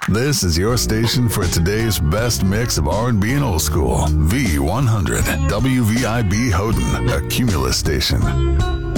This is your station for today's best mix of R&B and old school. V100, WVIB Houghton, a Cumulus station.